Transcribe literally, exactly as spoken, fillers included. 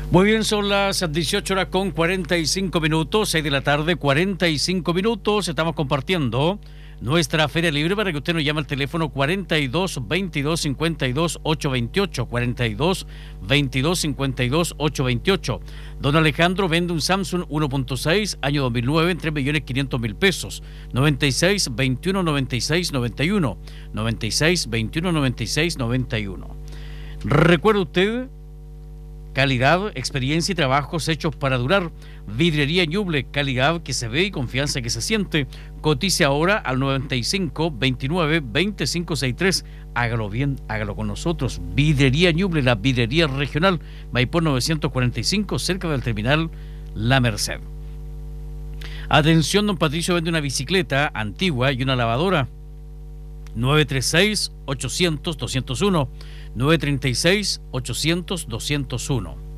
Muy bien, son las dieciocho horas con cuarenta y cinco minutos, seis de la tarde, cuarenta y cinco minutos. Estamos compartiendo nuestra Feria Libre para que usted nos llame al teléfono cuarenta y dos, veintidós, cincuenta y dos, ochocientos veintiocho, cuarenta y dos, veintidós, cincuenta y dos, ochocientos veintiocho. Don Alejandro vende un Samsung uno punto seis, año dos mil nueve, en tres millones quinientos mil pesos. noventa y seis, veintiuno, noventa y seis, noventa y uno. noventa y seis, veintiuno, noventa y seis, noventa y uno. ¿Recuerda usted? Calidad, experiencia y trabajos hechos para durar. Vidriería Ñuble, calidad que se ve y confianza que se siente. Cotice ahora al noventa y cinco, veintinueve, veinticinco sesenta y tres. Hágalo bien, hágalo con nosotros. Vidriería Ñuble, la vidriería regional, Maipú novecientos cuarenta y cinco, cerca del terminal La Merced. Atención, don Patricio vende una bicicleta antigua y una lavadora. nueve tres seis, ochocientos, doscientos uno. nueve tres seis, ochocientos, doscientos uno.